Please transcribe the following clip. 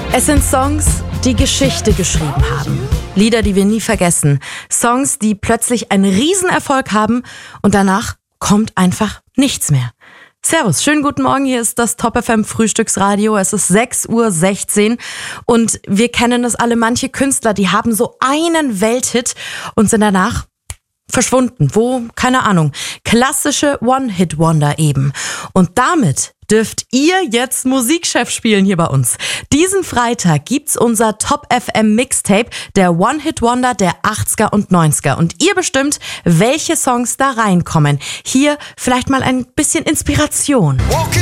Es sind Songs, die Geschichte geschrieben haben. Lieder, die wir nie vergessen. Songs, die plötzlich einen Riesenerfolg haben und danach kommt einfach nichts mehr. Servus, schönen guten Morgen, hier ist das Top FM Frühstücksradio, es ist 6:16 Uhr und wir kennen es alle, manche Künstler, die haben so einen Welthit und sind danach verschwunden. Wo? Keine Ahnung. Klassische One-Hit-Wonder eben. Und damit dürft ihr jetzt Musikchef spielen hier bei uns. Diesen Freitag gibt's unser Top FM Mixtape, der One-Hit-Wonder der 80er und 90er. Und ihr bestimmt, welche Songs da reinkommen. Hier vielleicht mal ein bisschen Inspiration.